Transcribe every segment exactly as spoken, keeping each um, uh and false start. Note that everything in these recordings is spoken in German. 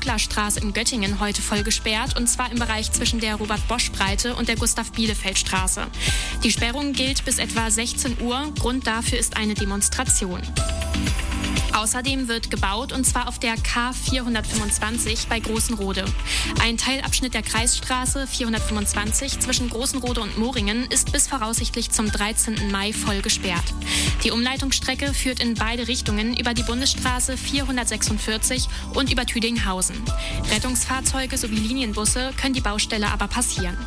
Voglerstraße in Göttingen heute voll gesperrt, und zwar im Bereich zwischen der Robert-Bosch-Breite und der Gustav-Bielefeld-Straße. Die Sperrung gilt bis etwa sechzehn Uhr. Grund dafür ist eine Demonstration. Außerdem wird gebaut, und zwar auf der K vierhundertfünfundzwanzig bei Großenrode. Ein Teilabschnitt der Kreisstraße vierhundertfünfundzwanzig zwischen Großenrode und Moringen ist bis voraussichtlich zum dreizehnten Mai voll gesperrt. Die Umleitungsstrecke führt in beide Richtungen über die Bundesstraße vierhundertsechsundvierzig und über Tüdinghausen. Rettungsfahrzeuge sowie Linienbusse können die Baustelle aber passieren.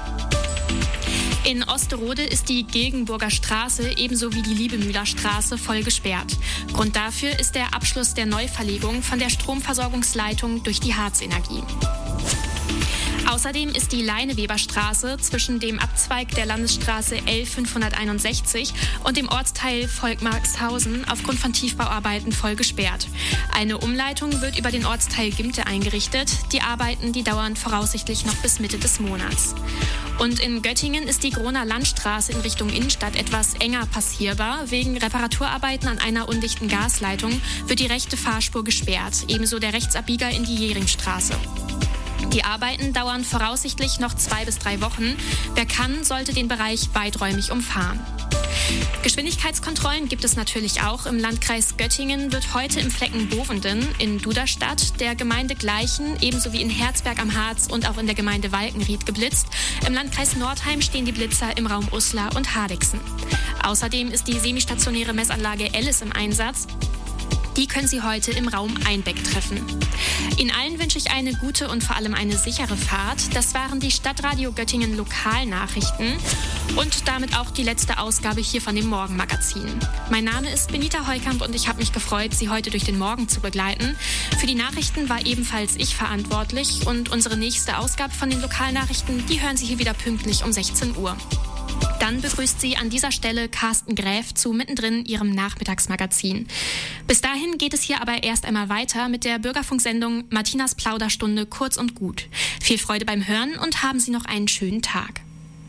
In Osterode ist die Gegenburger Straße ebenso wie die Liebemühler Straße voll gesperrt. Grund dafür ist der Abschluss der Neuverlegung von der Stromversorgungsleitung durch die Harzenergie. Außerdem ist die Leineweberstraße zwischen dem Abzweig der Landesstraße L fünfhunderteinundsechzig und dem Ortsteil Volkmarkshausen aufgrund von Tiefbauarbeiten voll gesperrt. Eine Umleitung wird über den Ortsteil Gimte eingerichtet. Die Arbeiten, die dauern voraussichtlich noch bis Mitte des Monats. Und in Göttingen ist die Groner Landstraße in Richtung Innenstadt etwas enger passierbar. Wegen Reparaturarbeiten an einer undichten Gasleitung wird die rechte Fahrspur gesperrt, ebenso der Rechtsabbieger in die Jähringstraße. Die Arbeiten dauern voraussichtlich noch zwei bis drei Wochen. Wer kann, sollte den Bereich weiträumig umfahren. Geschwindigkeitskontrollen gibt es natürlich auch. Im Landkreis Göttingen wird heute im Flecken Bovenden, in Duderstadt, der Gemeinde Gleichen, ebenso wie in Herzberg am Harz und auch in der Gemeinde Walkenried geblitzt. Im Landkreis Nordheim stehen die Blitzer im Raum Uslar und Hardegsen. Außerdem ist die semistationäre Messanlage Ellis im Einsatz. Die können Sie heute im Raum Einbeck treffen. Ihnen allen wünsche ich eine gute und vor allem eine sichere Fahrt. Das waren die Stadtradio Göttingen Lokalnachrichten und damit auch die letzte Ausgabe hier von dem Morgenmagazin. Mein Name ist Benita Heukamp und ich habe mich gefreut, Sie heute durch den Morgen zu begleiten. Für die Nachrichten war ebenfalls ich verantwortlich, und unsere nächste Ausgabe von den Lokalnachrichten, die hören Sie hier wieder pünktlich um sechzehn Uhr. Dann begrüßt Sie an dieser Stelle Carsten Gräf zu Mittendrin, Ihrem Nachmittagsmagazin. Bis dahin geht es hier aber erst einmal weiter mit der Bürgerfunksendung Martinas Plauderstunde kurz und gut. Viel Freude beim Hören und haben Sie noch einen schönen Tag.